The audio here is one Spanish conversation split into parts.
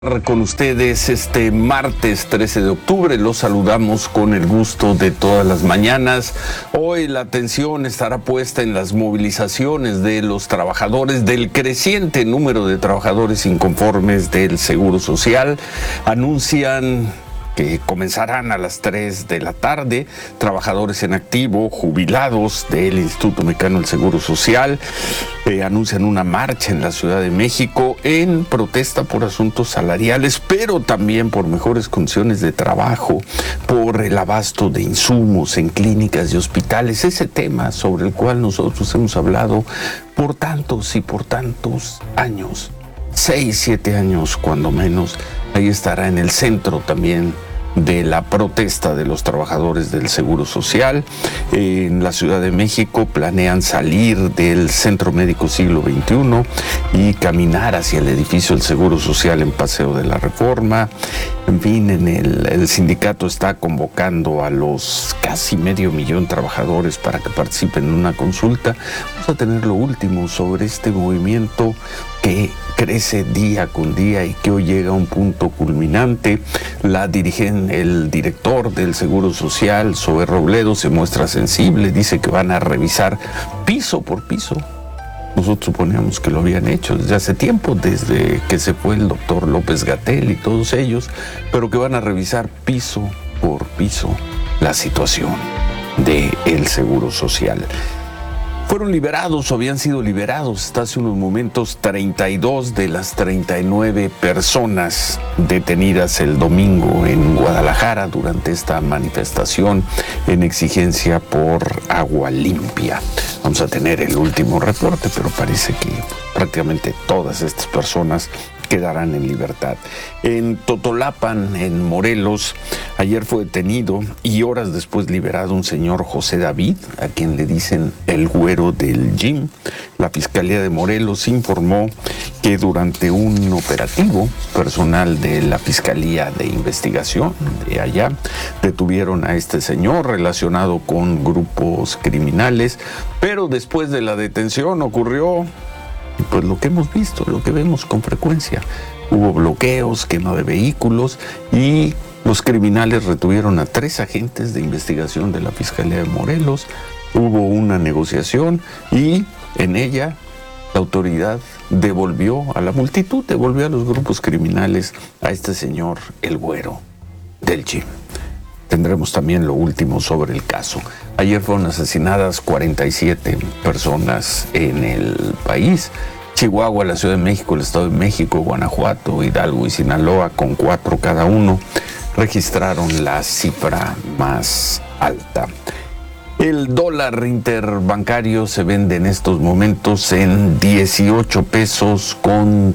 Con ustedes este martes 13 de octubre, los saludamos con el gusto de todas las mañanas. Hoy la atención estará puesta en las movilizaciones de los trabajadores, del creciente número de trabajadores inconformes del Seguro Social. Anuncian que comenzarán a las 3 de la tarde, trabajadores en activo, jubilados del Instituto Mexicano del Seguro Social, anuncian una marcha en la Ciudad de México en protesta por asuntos salariales, pero también por mejores condiciones de trabajo, por el abasto de insumos en clínicas y hospitales, ese tema sobre el cual nosotros hemos hablado por tantos y por tantos años. 6, 7 años cuando menos. Ahí estará en el centro también de la protesta de los trabajadores del Seguro Social. En la Ciudad de México planean salir del Centro Médico Siglo XXI y caminar hacia el edificio del Seguro Social en Paseo de la Reforma. En fin, el sindicato está convocando a los casi 500,000 trabajadores para que participen en una consulta. Vamos a tener lo último sobre este movimiento que crece día con día y que hoy llega a un punto culminante. El director del Seguro Social, Zoé Robledo, se muestra sensible, dice que van a revisar piso por piso. Nosotros suponíamos que lo habían hecho desde hace tiempo, desde que se fue el doctor López-Gatell y todos ellos, pero que van a revisar piso por piso la situación del Seguro Social. Fueron liberados o habían sido liberados hasta hace unos momentos 32 de las 39 personas detenidas el domingo en Guadalajara durante esta manifestación en exigencia por agua limpia. Vamos a tener el último reporte, pero parece que prácticamente todas estas personas quedarán en libertad. En Totolapan, en Morelos, ayer fue detenido y horas después liberado un señor José David, a quien le dicen el güero del gym. La Fiscalía de Morelos informó que durante un operativo, personal de la Fiscalía de Investigación de allá detuvieron a este señor relacionado con grupos criminales, pero después de la detención ocurrió pues lo que hemos visto, lo que vemos con frecuencia. Hubo bloqueos, quema de vehículos y los criminales retuvieron a 3 agentes de investigación de la Fiscalía de Morelos. Hubo una negociación y en ella la autoridad devolvió a la multitud, devolvió a los grupos criminales a este señor, el güero del gym. Tendremos también lo último sobre el caso. Ayer fueron asesinadas 47 personas en el país. Chihuahua, la Ciudad de México, el Estado de México, Guanajuato, Hidalgo y Sinaloa, con 4 cada uno, registraron la cifra más alta. El dólar interbancario se vende en estos momentos en 18 pesos con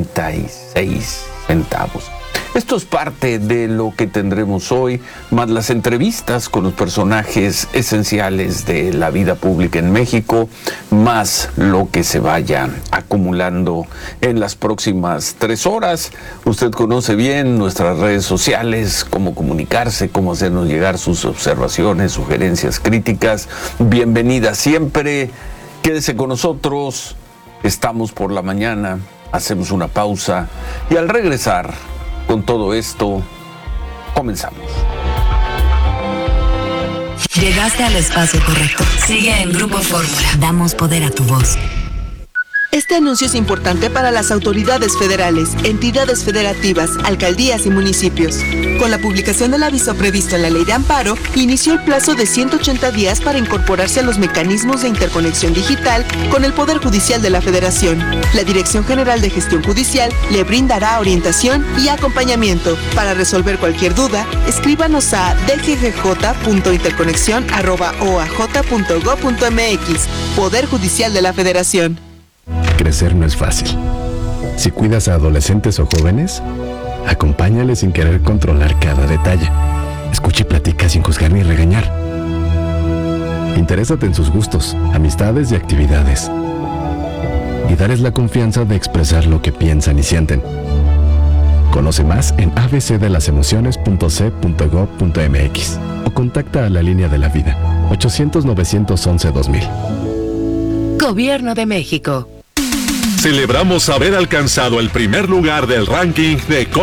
36 centavos. Esto es parte de lo que tendremos hoy, más las entrevistas con los personajes esenciales de la vida pública en México, más lo que se vaya acumulando en las próximas 3 horas. Usted conoce bien nuestras redes sociales, cómo comunicarse, cómo hacernos llegar sus observaciones, sugerencias, críticas. Bienvenida siempre. Quédese con nosotros. Estamos por la mañana, hacemos una pausa y al regresar con todo esto, comenzamos. Llegaste al espacio correcto. Sigue en Grupo Fórmula. Damos poder a tu voz. Este anuncio es importante para las autoridades federales, entidades federativas, alcaldías y municipios. Con la publicación del aviso previsto en la Ley de Amparo, inició el plazo de 180 días para incorporarse a los mecanismos de interconexión digital con el Poder Judicial de la Federación. La Dirección General de Gestión Judicial le brindará orientación y acompañamiento. Para resolver cualquier duda, escríbanos a dggj.interconexión@oaj.gov.mx. Poder Judicial de la Federación. Crecer no es fácil. Si cuidas a adolescentes o jóvenes, acompáñales sin querer controlar cada detalle. Escucha y platica sin juzgar ni regañar. Interésate en sus gustos, amistades y actividades. Y darles la confianza de expresar lo que piensan y sienten. Conoce más en abcdelasemociones.c.gov.mx o contacta a la línea de la vida 800-911-2000. Gobierno de México. Celebramos haber alcanzado el primer lugar del ranking de